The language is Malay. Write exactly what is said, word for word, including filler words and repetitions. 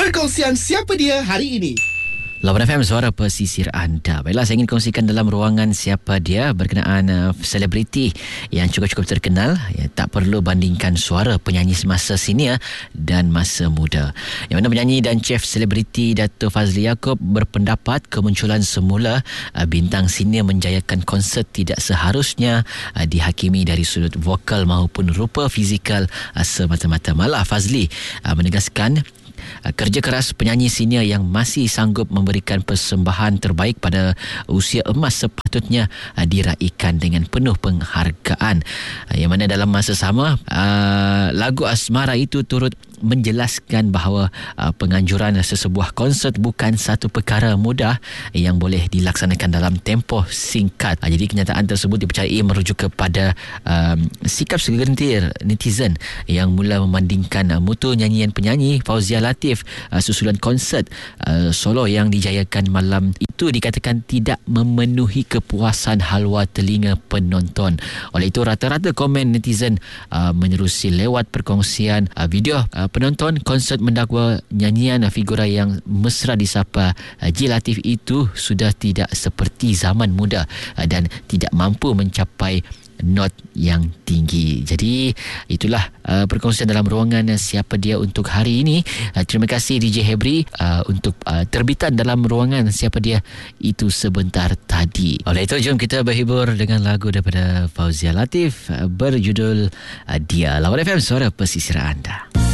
Perkongsian Siapa Dia hari ini. Lawan F M, suara pesisir anda. Baiklah, saya ingin kongsikan dalam ruangan Siapa Dia berkenaan uh, selebriti yang cukup-cukup terkenal. Ya, tak perlu bandingkan suara penyanyi semasa senior dan masa muda. Yang mana penyanyi dan chef selebriti Dato' Fazli Yaakob berpendapat kemunculan semula uh, bintang senior menjayakan konsert tidak seharusnya uh, dihakimi dari sudut vokal maupun rupa fizikal uh, semata-mata. Malah Fazli uh, menegaskan kerja keras penyanyi senior yang masih sanggup memberikan persembahan terbaik pada usia emas sepatutnya diraikan dengan penuh penghargaan. Yang mana dalam masa sama, lagu Asmara itu turut menjelaskan bahawa uh, penganjuran sesebuah konsert bukan satu perkara mudah yang boleh dilaksanakan dalam tempoh singkat. Uh, jadi kenyataan tersebut dipercayai merujuk kepada uh, sikap segelintir netizen yang mula membandingkan uh, mutu nyanyian penyanyi Fauzia Latif uh, susulan konsert uh, solo yang dijayakan malam itu dikatakan tidak memenuhi kepuasan halwa telinga penonton. Oleh itu rata-rata komen netizen uh, menerusi lewat perkongsian uh, video uh, penonton konsert mendakwa nyanyian figura yang mesra disapa Ji Latif itu sudah tidak seperti zaman muda dan tidak mampu mencapai not yang tinggi. Jadi itulah uh, perkongsian dalam ruangan Siapa Dia untuk hari ini. Uh, terima kasih D J Hebri uh, untuk uh, terbitan dalam ruangan Siapa Dia itu sebentar tadi. Oleh itu jom kita berhibur dengan lagu daripada Fauzia Latif uh, berjudul uh, Dia. Lawan F M, suara pesisir anda.